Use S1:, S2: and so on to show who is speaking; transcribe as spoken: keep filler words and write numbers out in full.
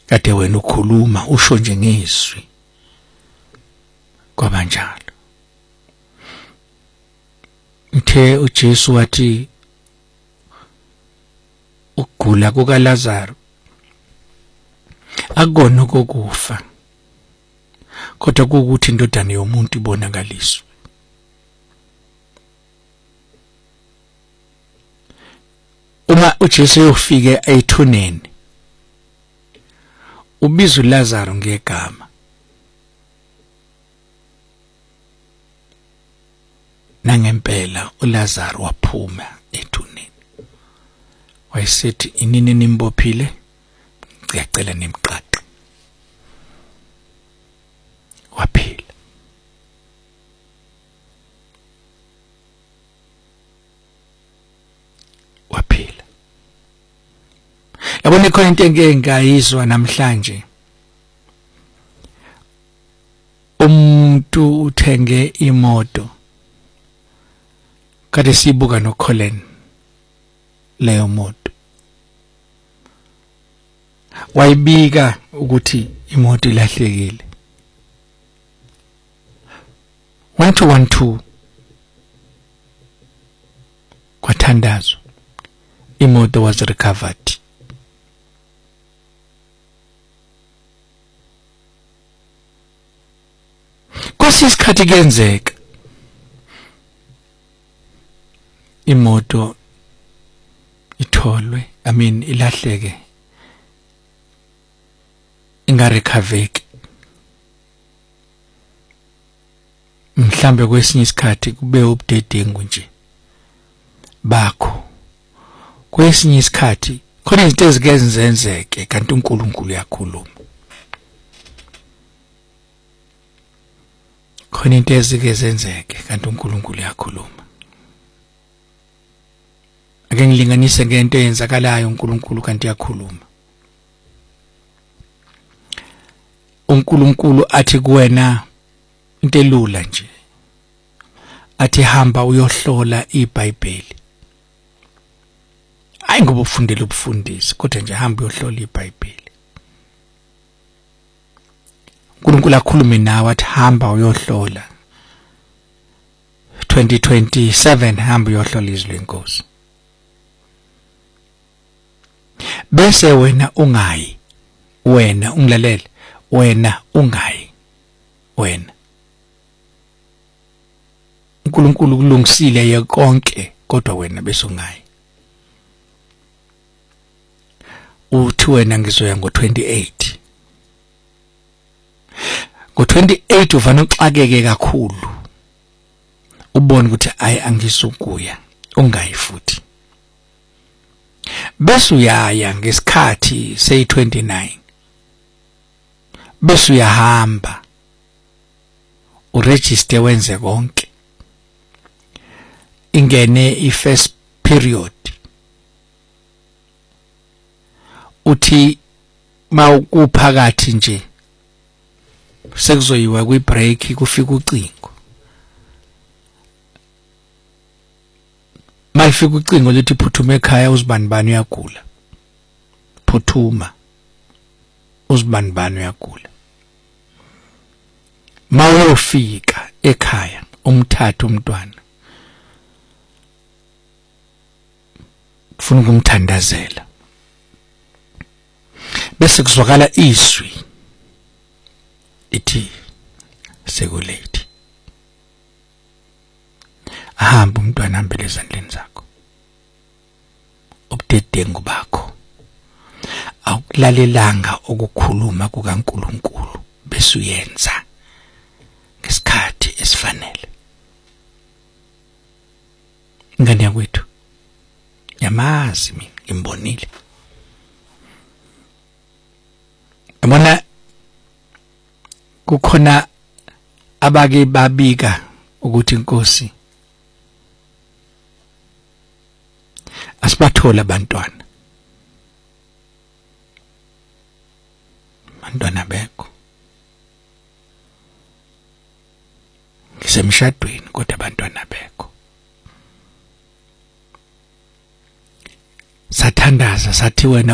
S1: kade wena ukhuluma usho nje ngizwi kwabanjalo. Uthe uJesu wathi ukugula kukaLazaro akona ukufa, kodwa kuukuthi indodana yomuntu ibonakaliswe. Uma uJesu uyofike ayithuneni ubiza uLazaro ngegama, nangempela uLazaro waphuma ethuneni. Wayesethi inini nimbophile, ngiyacela nimqaqe. Waphila. Waphila. Yabona khona into engeke ngayizwa namhlanje. Umuntu uthenge imoto kade sibuka noColin leyo moto. Wayibika ukuthi imoto ilahlekile. one two one two kwathandazwa, imoto was recovered. Kwasisikhathi kuyenzeka imoto itholwe, I mean ilahleke, ingarecovereki. Mhlambe kwesinye isikhathi kube ubudedengu nje bakho. Kwesinye isikhathi khona izinto ezingenzenzeke kanti uNkulunkulu uyakhuluma. Khona into ezingenzenzeke kanti uNkulunkulu uyakhuluma. Ake ngilinganise ngento eyenzakalayo uNkulunkulu kanti uyakhuluma. uNkulunkulu athi kuwena into elula nje, athi hamba uyohlola iBhayibheli. Hayi ngoba ufundele ubufundisi, kodwa nje hamba uyohlola iBhayibheli. uNkulunkulu akhulume nawe athi hamba uyohlola twenty twenty-seven, hamba uyohlola izwi lenkosi. Bese wena ungayi, wena ungilalele, wena ungayi, wena uNkulunkulu kulungisile yonke, kodwa wena bese ungayi. Uthi wena ngizoya ngo twenty-eight, ngo twenty-eight uvana uxakeke kakhulu, ubone ukuthi ayi angisukuya, ungayi futhi. Bese uyaya ngesikhathi say twenty-nine, bese uyahamba uregister wenze konke, ingene i-first period. Uthi mawukuphakathi nje sekuzoyiwa kwi-break kufika ucingo. Mayifika ucingo lithi phuthuma ekhaya, uzibanibani uyagula. Phuthuma, uzibanibani uyagula. Mawuyofika ekhaya umthatha umntwana, ufuna ukumthandazela, bese kuzwakala izwi ithi sekulate. Ahamba umntwana ahambele ezandleni zakho. Ubudedengu bakho awukulalelanga ukukhuluma kukaNkulunkulu, bese uyenza ngesikhathi esifanele. Ngane yakwethu, yamazi mina ngimbonile. Yabona kukhona abake babika ukuthi inkosi asibathola abantwana, abantwana bekho ngisemshadweni kodwa abantwana bekho. Sathandaza sathi wena